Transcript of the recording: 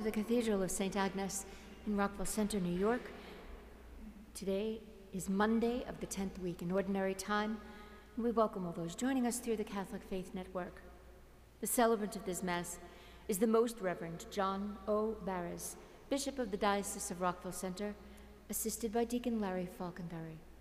The Cathedral of St. Agnes in Rockville Centre, New York. Today is Monday of the 10th week in Ordinary Time, and we welcome all those joining us through the Catholic Faith Network. The celebrant of this Mass is the Most Reverend John O. Barres, Bishop of the Diocese of Rockville Centre, assisted by Deacon Larry Falkenberry.